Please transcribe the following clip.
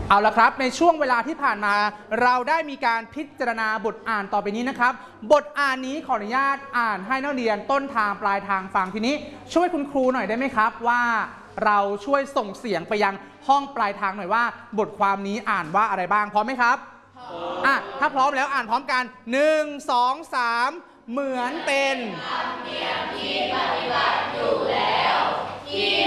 เอาละครับในช่วงเวลาที่ผ่านมาเราได้มีการพิจารณาบทอ่านต่อไปนี้นะครับบทอ่านนี้ขออนุญาตอ่านให้นักเรียนต้นทางปลายทางฟังทีนี้ช่วยคุณครูหน่อยได้ไหมครับว่าเราช่วยส่งเสียงไปยังห้องปลายทางหน่อยว่าบทความนี้อ่านว่าอะไรบ้างพร้อมไหมครับถ้าพร้อมแล้วอ่านพร้อมกัน1 2 3เหมือนเป็นธรรมเนียมที่ปฏิบัติอยู่แล้วที่